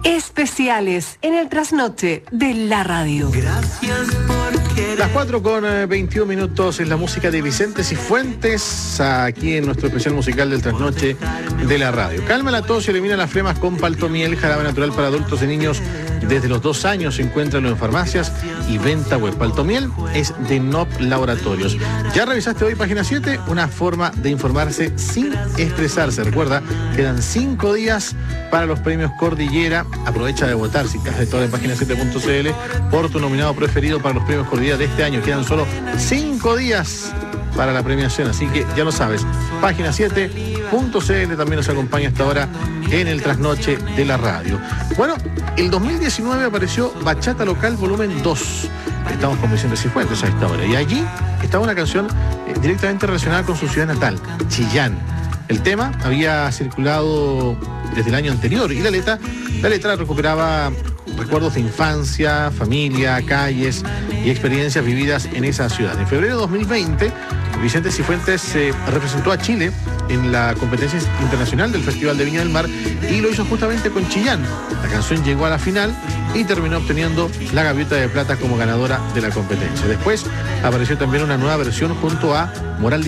Especiales en el trasnoche de la radio. Gracias por querer. Las 4:21 es la música de Vicente Cifuentes, aquí en nuestro especial musical del trasnoche de la radio. Calma la tos y elimina las flemas con Paltomiel, jarabe natural para adultos y niños desde los 2 años. Encuéntralo en farmacias y venta web. Paltomiel es de NOP Laboratorios. ¿Ya revisaste hoy página 7? Una forma de informarse sin estresarse. Recuerda, quedan 5 días para los premios Cordillera. Aprovecha de votar, si estás de todo en página7.cl, por tu nominado preferido para los premios Cordillera de este año. Quedan solo 5 días para la premiación, así que ya lo sabes. Página7.cl también nos acompaña hasta ahora en el trasnoche de la radio. Bueno, el 2019 apareció Bachata Local Volumen 2. Estamos con Vicente Cifuentes a esta hora. Y allí estaba una canción directamente relacionada con su ciudad natal, Chillán. El tema había circulado desde el año anterior y la letra recuperaba recuerdos de infancia, familia, calles y experiencias vividas en esa ciudad. En febrero de 2020, Vicente Cifuentes representó a Chile en la competencia internacional del Festival de Viña del Mar y lo hizo justamente con Chillán. La canción llegó a la final y terminó obteniendo la gaviota de plata como ganadora de la competencia. Después apareció también una nueva versión junto a Moral